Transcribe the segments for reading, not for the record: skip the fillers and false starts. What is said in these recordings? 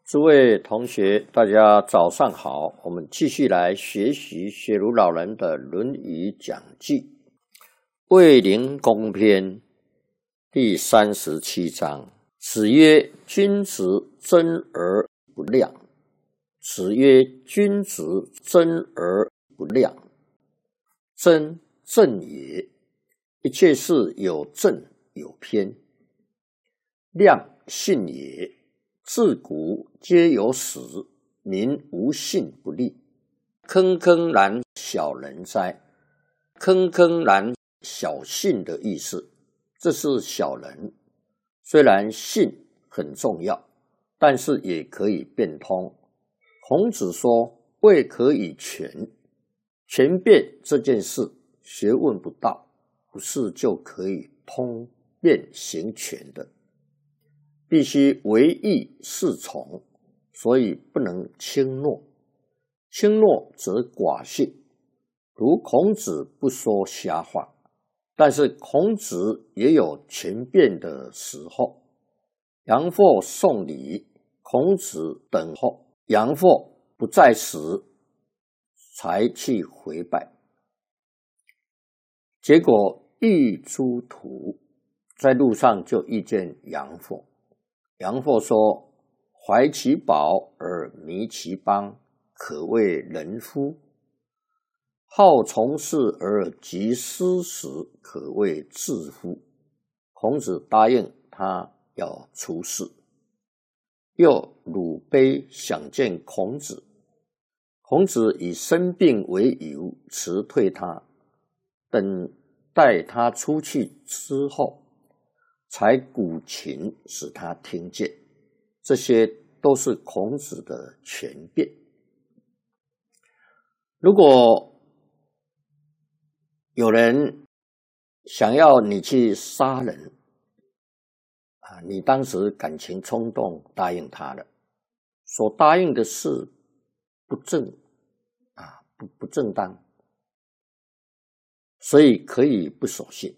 诸位同学，大家早上好。我们继续来学习学儒老人的《论语》讲记，卫灵公篇第37章。子曰：君子争而不量。子曰：君子争而不量。争，正也。一切事有正有偏。量，信也。自古皆有始，民无信不立。坑坑然小人哉！坑坑然小信的意思，这是小人。虽然信很重要，但是也可以变通。孔子说：未可以全。全变这件事，学问不到，不是就可以通变行全的。必须为义是从，所以不能轻诺。轻诺则寡信。如孔子不说瞎话，但是孔子也有全变的时候。阳货送礼，孔子等候，阳货不在时，才去回拜。结果遇诸徒，在路上就遇见阳货。阳货说：怀其宝而迷其邦，可谓人夫；好从事而急失时，可谓智夫。孔子答应他要出仕。又鲁卑想见孔子，孔子以生病为由辞退他，等待他出去之后，才鼓琴使他听见。这些都是孔子的权变。如果有人想要你去杀人你当时感情冲动答应他了，所答应的事不正不正当，所以可以不守信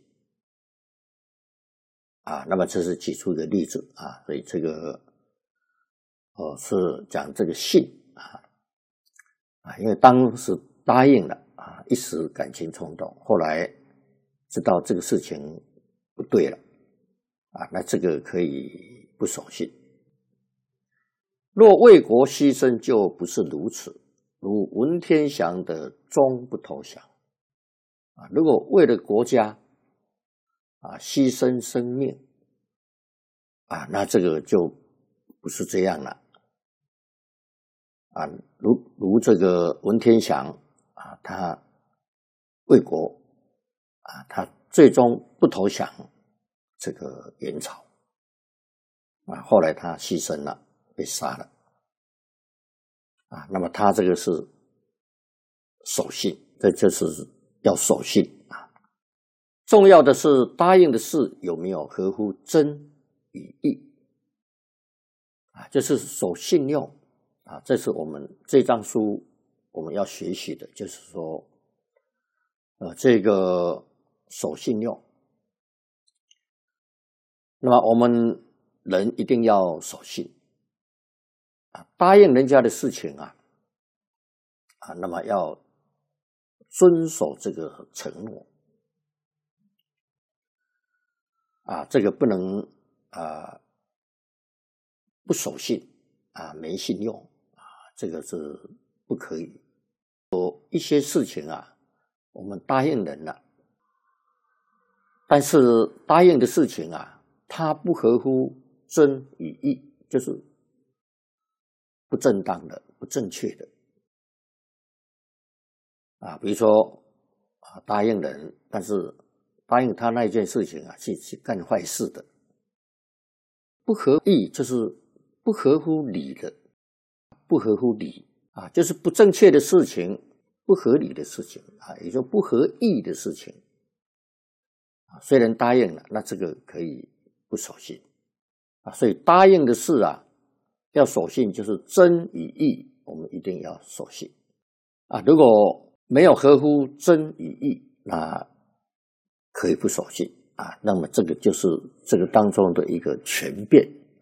那么这是举出一个例子所以这个是讲这个信因为当时答应了一时感情冲动，后来知道这个事情不对了那这个可以不守信。若为国牺牲，就不是如此。如文天祥的终不投降如果为了国家牺牲生命那这个就不是这样了如这个文天祥他为国他最终不投降这个元朝后来他牺牲了，被杀了那么他这个是守信，这就是要守信重要的是答应的事有没有合乎真与义就是守信用这是我们这章书我们要学习的，就是说这个守信用。那么我们人一定要守信答应人家的事情那么要遵守这个承诺这个不能不守信没信用这个是不可以。有一些事情我们答应人了，但是答应的事情它不合乎真与义，就是不正当的、不正确的比如说答应人，但是答应他那一件事情去干坏事的，不合义就是不合乎理的，不合乎理就是不正确的事情，不合理的事情也就不合义的事情虽然答应了，那这个可以不守信所以答应的事要守信，就是真与义我们一定要守信如果没有合乎真与义，那可以不守信那么这个就是这个当中的一个权变